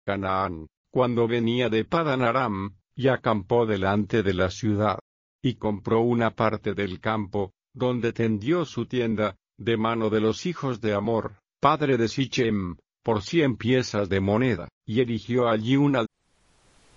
Canaán, cuando venía de Padan Aram, y acampó delante de la ciudad. Y compró una parte del campo, donde tendió su tienda, de mano de los hijos de Hamor, padre de Sichem, por 100 piezas de moneda, y erigió allí un altar